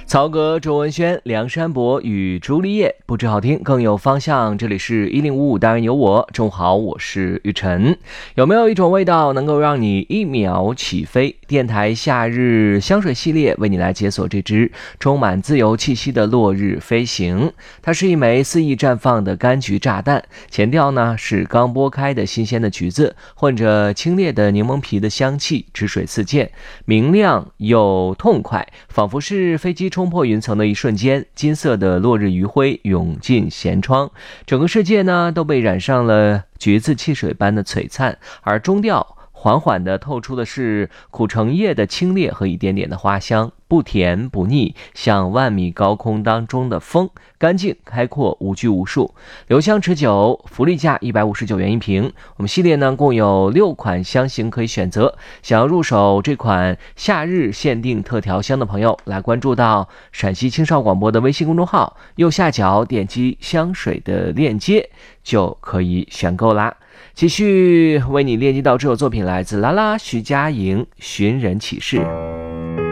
曹格、周文轩、梁山伯与朱丽叶，不止好听更有方向。这里是1055，当然有我。中午好，我是玉晨。有没有一种味道能够让你一秒起飞？电台夏日香水系列为你来解锁这支充满自由气息的落日飞行。它是一枚肆意绽放的柑橘炸弹，前调呢是刚剥开的新鲜的橘子，混着清冽的柠檬皮的香气，汁水四溅，明亮又痛快，仿佛是飞机冲破云层的一瞬间，金色的落日余晖涌进舷窗，整个世界呢都被染上了橘子汽水般的璀璨，而中调缓缓地透出的是苦橙叶的清冽和一点点的花香，不甜不腻，像万米高空当中的风，干净开阔，无拘无束，留香持久，福利价159元一瓶。我们系列呢共有6款香型可以选择，想要入手这款夏日限定特调香的朋友，来关注到陕西青少广播的微信公众号，右下角点击香水的链接就可以选购啦。继续为你链接到这首作品，来自拉拉徐佳莹《寻人启事》。